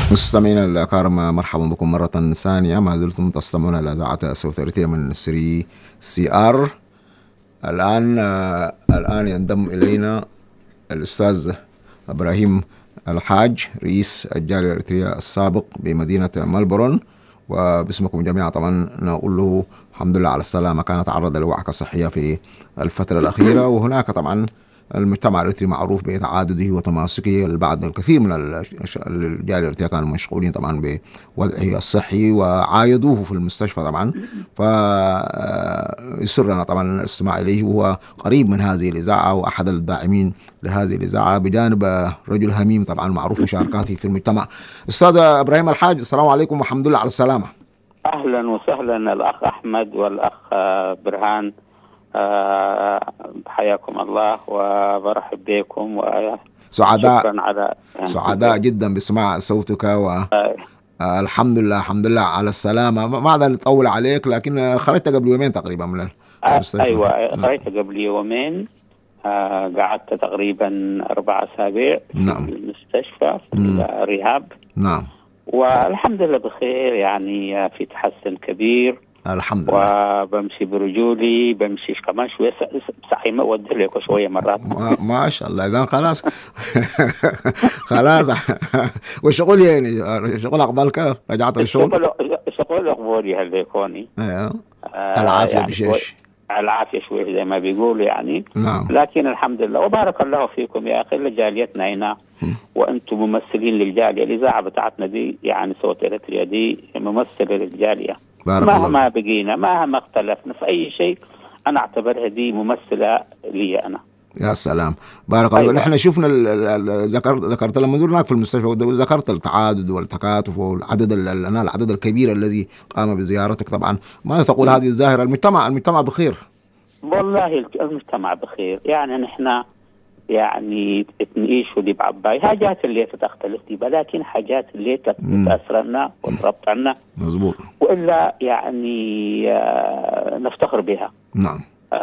مستمعينا الأكارم، مرحبا بكم مرة ثانية. ما زلتم تستمعون إلى إذاعة السويسرية من 3 سي آر. الآن ينضم إلينا الأستاذ إبراهيم الحاج، رئيس الجالية الإريترية السابق بمدينة ملبورن، وباسمكم جميعا طبعا نقول له الحمد لله على السلامة. كان تعرض لوعكة صحية في الفترة الأخيرة، وهناك طبعا المجتمع الإريتري معروف بتعادده وتماسكه. البعض الكثير من الجالية الإريترية كانوا مشغولين طبعا بوضعه الصحي وعايدوه في المستشفى طبعا، فيسرنا طبعا الاستماع إليه، وهو قريب من هذه الإذاعة وأحد الداعمين لهذه الإذاعة، بجانب رجل هميم طبعا معروف مشاركاته في المجتمع. أستاذ إبراهيم الحاج، السلام عليكم والحمد لله على السلامة. أهلا وسهلا الأخ أحمد والأخ برهان، حياكم الله وبرحب بكم سعداء جدا بسماع صوتك، والحمد لله الحمد لله على السلامة. ما أقدر نطول عليك، لكن خرجت قبل يومين تقريبا من المستشفى. أيوة، خرجت قبل يومين، قعدت تقريبا 4 أسابيع في المستشفى في الرهاب. نعم، والحمد لله بخير، يعني في تحسن كبير الحمد لله. وبمشي برجولي، بمشي كمان شوية صحي، ما أودي لك شوية مرات. ما شاء الله، إذا خلاص خلاص. والشغل يعني شغل أقبالك، رجعت للشغل؟ الشغل أقبالي هل يكوني العافية يعني بشيش، العافية شوية زي ما بيقولوا يعني. نعم. لكن الحمد لله وبارك الله فيكم يا أخي لجاليتنا هنا، وأنتم ممثلين للجالية. الإذاعة بتاعتنا دي يعني صوت إريتريا دي ممثلة للجالية، مهما بقينا مهما اختلفنا في أي شيء، أنا أعتبرها دي ممثلة لي أنا. يا سلام، بارك الله. أيوة. احنا شفنا ذكرت لما زرناك في المستشفى، ذكرت التعادد والتكاتف والعدد العدد الكبير الذي قام بزيارتك. طبعا ما تقول هذه الظاهرة؟ المجتمع بخير والله، المجتمع بخير. يعني نحن يعني نعيش ودي بعباي حاجات اللي تختلف دي، لكن حاجات اللي تأثرنا وتربطنا مظبوط، وإلا يعني نفتخر بها. نعم.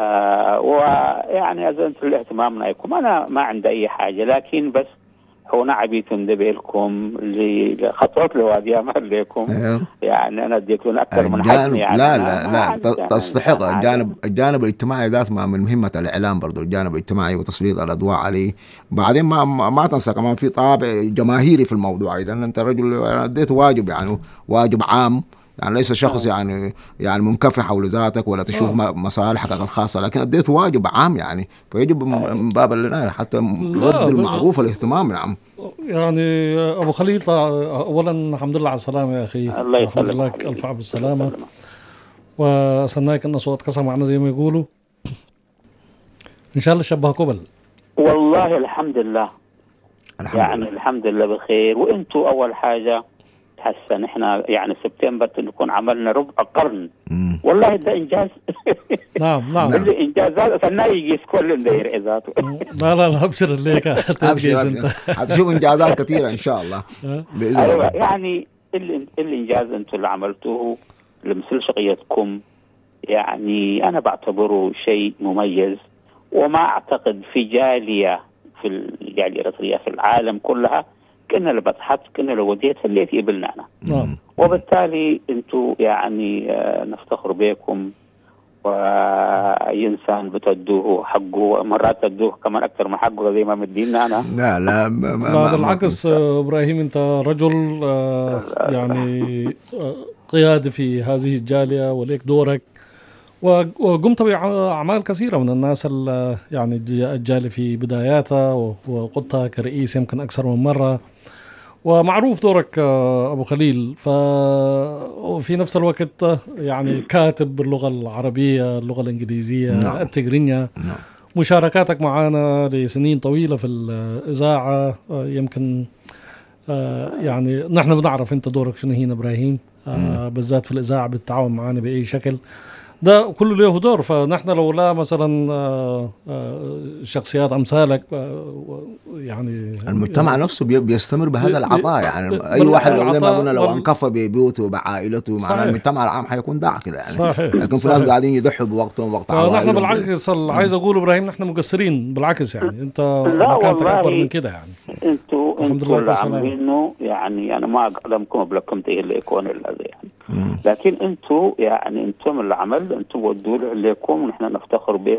ويعني أزنت الاهتمام معكم، أنا ما عندي أي حاجة، لكن بس هنا عبيت لكم لخطوات لوادي أمل لكم. يعني أنا اديت لهم أكثر من حجم. يعني لا تستحق الجانب الاجتماعي ذات ما من مهمة الإعلام برضو، الجانب الاجتماعي وتسليط الأضواء عليه. بعدين ما تنسى كمان في طابع جماهيري في الموضوع. إذا أنت رجل اديت واجب، يعني واجب عام، يعني ليس شخص يعني منكفح حول ذاتك ولا تشوف مصالحك الخاصة، لكن أديت واجب عام يعني، فيجب من باب حتى رد المعروف الاهتمام. نعم. يعني أبو خليل، أولا الحمد لله على السلامة يا أخي. الله يسلمك، الحمد لله ألف عام بالسلامة، وأسألناك أن صوتك قسم معنا زي ما يقولوا. إن شاء الله شبه قبل. والله الحمد لله، يعني الحمد لله بخير. وأنتوا أول حاجة هسه نحن يعني سبتمبر نكون عملنا ربع قرن. والله ده انجاز. نعم انجازات النايجيس كل اللي يرعي ذاته. لا ابشر ليك، هتشوف انجازات كثيره ان شاء الله باذن الله. يعني الانجاز انتم اللي عملتوه لمثل شقيتكم، يعني انا بعتبره شيء مميز، وما اعتقد في جاليه، في الجاليه الإريترية في العالم كلها كنا اللي بتحط، كنا اللي وديت اللي يقبلنا أنا. نعم. وبالتالي أنتوا يعني نفتخر بكم، وأي إنسان بتدوه حقه، مرات تدوه كمان أكثر من حقه زي ما مدينا أنا. لا بالعكس إبراهيم، أنت رجل يعني قيادي في هذه الجالية وليك دورك، وقمت بأعمال كثيرة من الناس يعني الجالية في بداياتها، وقدتها كرئيس يمكن أكثر من مرة، ومعروف دورك أبو خليل. وفي نفس الوقت يعني كاتب باللغة العربية، اللغة الإنجليزية، نعم. التجرينية. نعم. مشاركاتك معنا لسنين طويلة في الإذاعة، يمكن يعني نحن بنعرف أنت دورك شنو هنا إبراهيم، بالذات في الإذاعة بالتعاون معنا بأي شكل، ده كله له دور. فنحن لولا مثلا شخصيات أمثالك، يعني المجتمع نفسه بيستمر بهذا العطاء. يعني أي واحد زي ما قلنا لو انكفى ببيوته وبعائلته، معناه المجتمع العام حيكون ضاع كده يعني. صحيح. لكن في ناس قاعدين يضحوا بوقتهم وقت عوائلهم. نحن بالعكس عايز أقول إبراهيم، نحن مقصرين بالعكس، يعني أنت مكانتك أكبر من كده. يعني الحمد اللي عاملينه، يعني أنا ما أقدمكم بلكم تيه اللي يكون الأذى يعني. لكن أنتم يعني أنتم اللي عمل، أنتم ودوا له عليكم ونحن نفتخر به.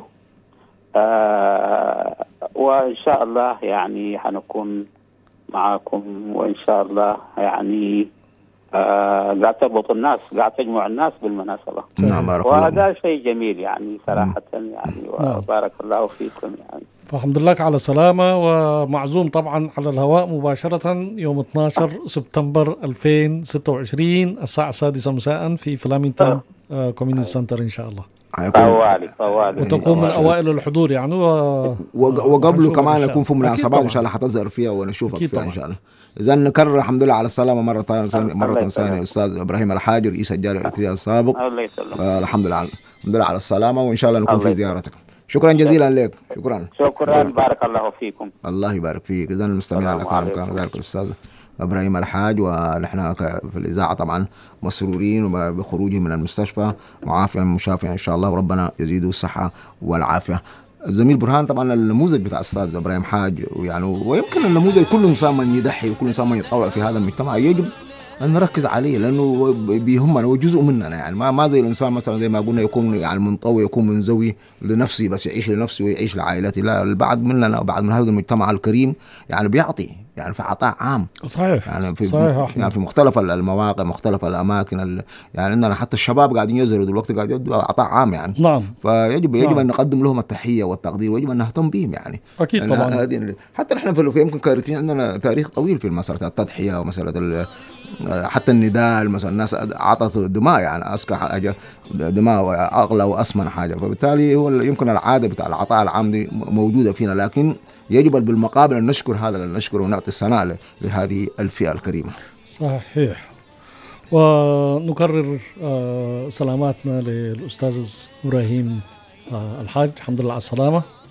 وإن شاء الله يعني حنكون معاكم، وإن شاء الله يعني قاعد تربط الناس، قاعد تجمع الناس بالمناسبة. نعم بارك الله. وهذا شيء جميل يعني صراحة يعني، وبارك الله فيكم يعني. فالحمد لله على السلامة، ومعزوم طبعا على الهواء مباشرة يوم 12 سبتمبر 2026 الساعة 6 مساء في فلامينغتون كوميونيتي سنتر إن شاء الله. طوالي وتكون من أوائل الحضور يعني. وقبله كمان يكون في مناسبات إن شاء الله حتظهر فيها ونشوفك فيها إن شاء الله. إذا نكرر الحمد لله على السلامة مرة ثانية أستاذ إبراهيم الحاج رئيس الجالية الإريترية السابق. الله يسلمك. الحمد لله على السلامة، وإن شاء الله نكون في زيارتك. شكرا جزيلا لك. شكرا بارك الله فيكم. الله يبارك فيك. إذا المستمعين على كان ذلك الأستاذ إبراهيم الحاج، ونحن في الإذاعة طبعا مسرورين بخروجه من المستشفى معافيا مشافيا إن شاء الله، وربنا يزيده الصحة والعافية. الزميل برهان طبعا النموذج بتاع الأستاذ إبراهيم حاج يعني، ويمكن النموذج كل إنسان من يضحي وكل إنسان من يتطوع في هذا المجتمع يجب أن نركز عليه، لأنه بيهمنا وجزء مننا يعني. ما زي الإنسان مثلا زي ما قلنا يكون يعني منطوي، يكون منزوي لنفسه بس يعيش لنفسه ويعيش لعائلته. لا، البعض مننا وبعض من هذا المجتمع الكريم يعني بيعطي يعني في عطاء عام. صحيح يعني في صحيح يعني في مختلف المواقع، مختلف الأماكن يعني عندنا حتى الشباب قاعدين يزروا دلوقتي قاعد يدوا عطاء عام يعني. نعم. فيجب أن نقدم لهم التحية والتقدير، ويجب أن نهتم بهم يعني. أكيد يعني طبعا. حتى نحن في يمكن كارثين عندنا تاريخ طويل في مسألة التضحية ومسألة حتى النداء مثلا. الناس عطت دماء يعني، أسكى حاجة دماء أغلى وأسمن حاجة. فبالتالي هو يمكن العادة بتاع العطاء العام دي موجودة فينا، لكن يجب بالمقابل أن نشكر هذا، أن نشكر ونعطي الثناء لهذه الفئة الكريمة. صحيح. ونكرر سلاماتنا للأستاذ إبراهيم الحاج، الحمد لله على السلامة.